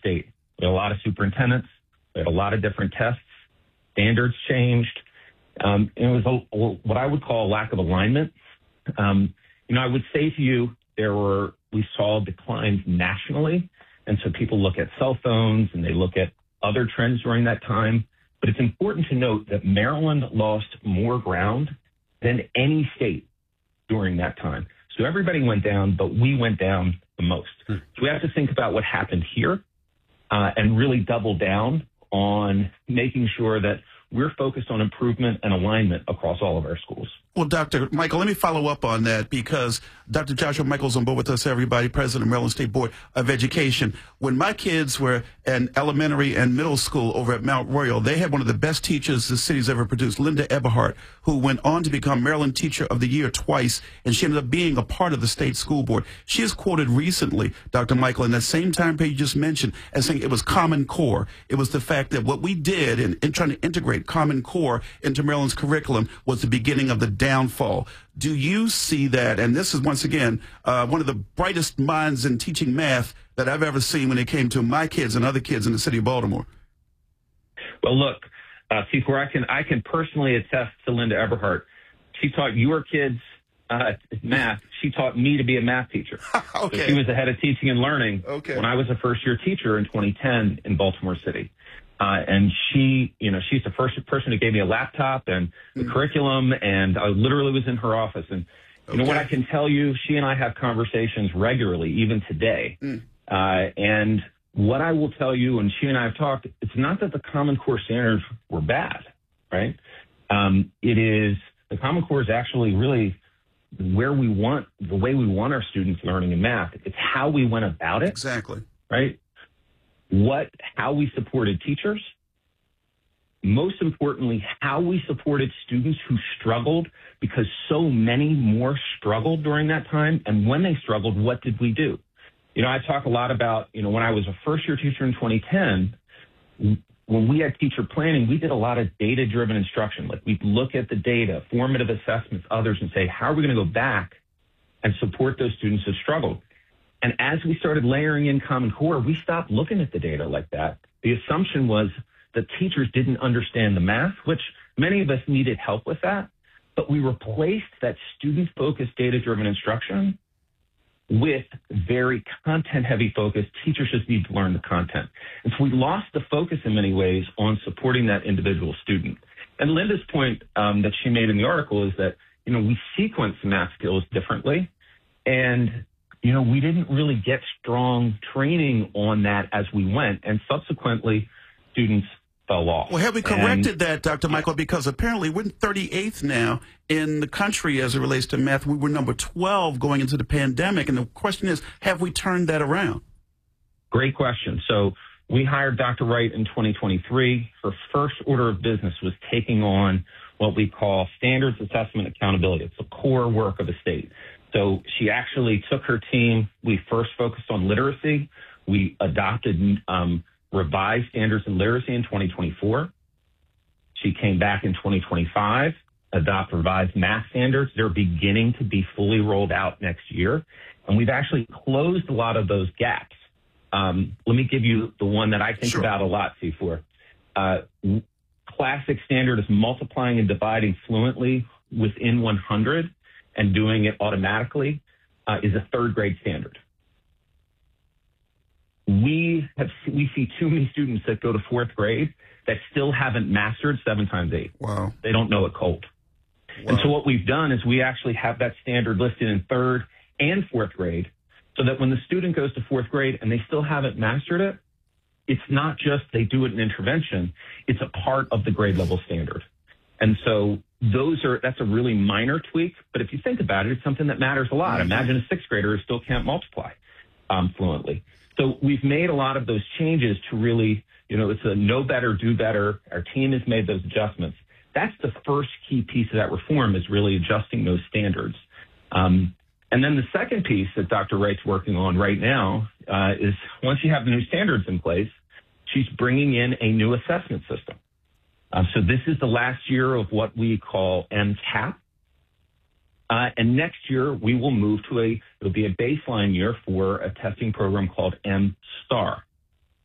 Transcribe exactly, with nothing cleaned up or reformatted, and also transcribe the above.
state. We had a lot of superintendents. We had a lot of different tests. Standards changed. Um, and it was a, what I would call a lack of alignment. Um, you know, I would say to you, there were, we saw declines nationally. And so people look at cell phones and they look at other trends during that time. But it's important to note that Maryland lost more ground than any state during that time. So everybody went down, but we went down the most. Hmm. So we have to think about what happened here uh, and really double down on making sure that we're focused on improvement and alignment across all of our schools. Well, Doctor Michael, let me follow up on that because Doctor Joshua Michael's on board with us, everybody, President of Maryland State Board of Education. When my kids were in elementary and middle school over at Mount Royal, they had one of the best teachers the city's ever produced, Linda Eberhardt, who went on to become Maryland Teacher of the Year twice, and she ended up being a part of the state school board. She is quoted recently, Doctor Michael, in that same time period you just mentioned, as saying it was Common Core. It was the fact that what we did in, in trying to integrate Common Core into Maryland's curriculum was the beginning of the downfall. Do you see that? And this is, once again, uh, one of the brightest minds in teaching math that I've ever seen when it came to my kids and other kids in the city of Baltimore. Well, look, uh, Seafor, I can, I can personally attest to Linda Eberhardt. She taught your kids uh, math. She taught me to be a math teacher. Okay. So she was the head of teaching and learning okay. when I was a first-year teacher in twenty ten in Baltimore City. Uh, and she, you know, she's the first person who gave me a laptop and the mm. curriculum, and I literally was in her office. And you okay. know what I can tell you, she and I have conversations regularly, even today. Mm. Uh, and what I will tell you, and she and I have talked, it's not that the Common Core standards were bad, right? Um, it is, the Common Core is actually really where we want, the way we want our students learning in math. It's how we went about it. Exactly. Right? What, how we supported teachers, most importantly, how we supported students who struggled, because so many more struggled during that time. And when they struggled, what did we do? You know, I talk a lot about, you know, when I was a first year teacher in twenty ten, when we had teacher planning, we did a lot of data driven instruction. Like we'd look at the data, formative assessments, others, and say, how are we going to go back and support those students who struggled? And as we started layering in Common Core, we stopped looking at the data like that. The assumption was that teachers didn't understand the math, which many of us needed help with that. But we replaced that student-focused, data-driven instruction with very content-heavy focus. Teachers just need to learn the content. And so we lost the focus in many ways on supporting that individual student. And Linda's point um, that she made in the article is that, you know, we sequence math skills differently. And you know, we didn't really get strong training on that as we went, and subsequently, students fell off. Well, have we corrected and, that, Doctor Michael? Because apparently we're thirty-eighth now in the country as it relates to math. We were number twelve going into the pandemic, and the question is, have we turned that around? Great question. So we hired Doctor Wright in twenty twenty-three. Her first order of business was taking on what we call standards assessment accountability. It's the core work of the state. So she actually took her team. We first focused on literacy. We adopted um, revised standards in literacy in twenty twenty-four. She came back in twenty twenty-five, adopt revised math standards. They're beginning to be fully rolled out next year. And we've actually closed a lot of those gaps. Um, let me give you the one that I think sure. about a lot, Seafor. Uh, classic standard is multiplying and dividing fluently within one hundred. And doing it automatically uh, is a third grade standard. We have we see too many students that go to fourth grade that still haven't mastered seven times eight. Wow. They don't know it cold. Wow. And so what we've done is we actually have that standard listed in third and fourth grade, so that when the student goes to fourth grade and they still haven't mastered it, it's not just they do it in intervention, it's a part of the grade level standard. And so those are, that's a really minor tweak, but if you think about it, it's something that matters a lot. Imagine a sixth grader who still can't multiply um, fluently. So we've made a lot of those changes to really, you know, it's a know better, do better. Our team has made those adjustments. That's the first key piece of that reform, is really adjusting those standards. Um, and then the second piece that Doctor Wright's working on right now uh, is, once you have the new standards in place, she's bringing in a new assessment system. Um, so this is the last year of what we call M TAP. Uh, and next year, we will move to a, it'll be a baseline year for a testing program called M STAR.